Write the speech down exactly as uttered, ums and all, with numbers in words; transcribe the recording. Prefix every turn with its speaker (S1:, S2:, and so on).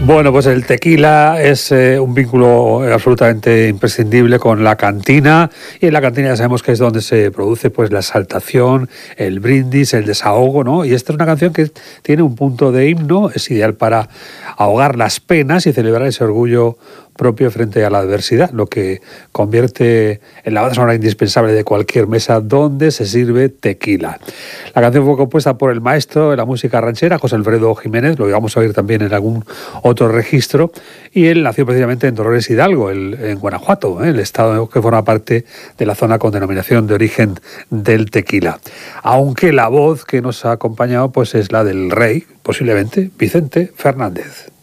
S1: Bueno, pues el tequila es eh, un vínculo absolutamente imprescindible con la cantina, y en la cantina ya sabemos que es donde se produce pues la exaltación, el brindis, el desahogo, ¿no? Y esta es una canción que tiene un punto de himno, es ideal para ahogar las penas y celebrar ese orgullo propio frente a la adversidad, lo que convierte en la banda sonora indispensable de cualquier mesa donde se sirve tequila. La canción fue compuesta por el maestro de la música ranchera, José Alfredo Jiménez, lo vamos a oír también en algún otro registro, y él nació precisamente en Dolores Hidalgo, el, en Guanajuato, ¿eh? el estado que forma parte de la zona con denominación de origen del tequila. Aunque la voz que nos ha acompañado pues es la del rey, posiblemente Vicente Fernández.